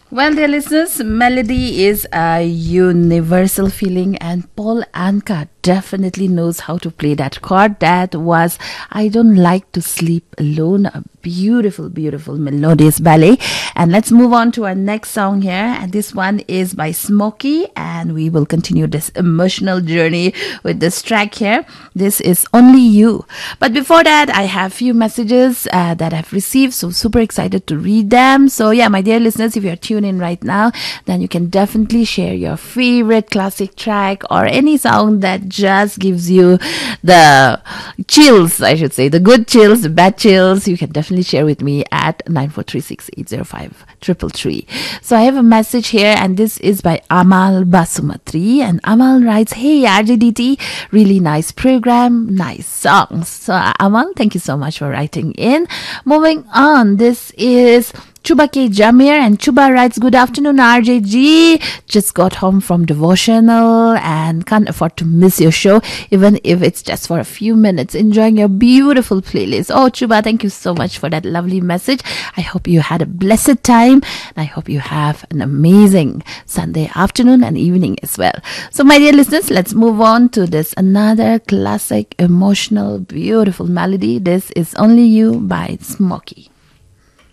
Well, dear listeners, melody is a universal feeling, and Paul Anka definitely knows how to play that chord. That was I Don't Like to Sleep Alone, a beautiful, beautiful melodious ballet. And let's move on to our next song here. And this one is by Smokey, and we will continue this emotional journey with this track here. This is Only You. But before that, I have few messages that I've received, so super excited to read them. So yeah, my dear listeners, if you're tuned in right now, then you can definitely share your favorite classic track or any song that just gives you the chills, I should say, the good chills, the bad chills. You can definitely share with me at 9436805333. So I have a message here, and this is by Amal Basumatri, and Amal writes, "Hey RJDT, really nice program, nice songs." So Amal, thank you so much for writing in. Moving on, this is Chuba K. Jamir, and Chuba writes, "Good afternoon, RJG. Just got home from devotional and can't afford to miss your show, even if it's just for a few minutes. Enjoying your beautiful playlist." Oh, Chuba, thank you so much for that lovely message. I hope you had a blessed time, and I hope you have an amazing Sunday afternoon and evening as well. So, my dear listeners, let's move on to this another classic, emotional, beautiful melody. This is Only You by Smokey.